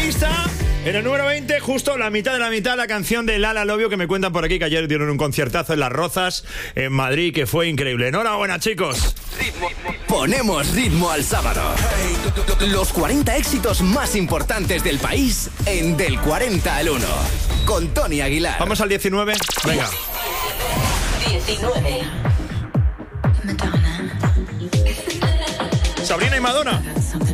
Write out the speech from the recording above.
lista. En el número 20, justo la mitad de la mitad, la canción de Lala Lobio, que me cuentan por aquí que ayer dieron un conciertazo en Las Rozas, en Madrid, que fue increíble. Enhorabuena, chicos. Ponemos ritmo al sábado. Los 40 éxitos más importantes del país en Del 40 al 1. Con Tony Aguilar. Vamos al 19. Venga. 19. Sabrina y Madonna.